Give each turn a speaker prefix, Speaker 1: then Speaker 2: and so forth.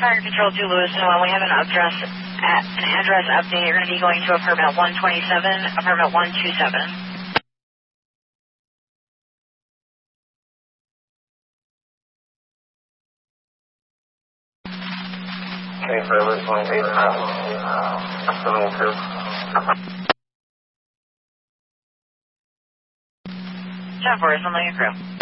Speaker 1: Fire Control to Lewis, so we have an address update. You're going to be going to apartment 127, apartment 127.
Speaker 2: Okay, for Lewis 28, 72.
Speaker 1: 10-4, something like a crew.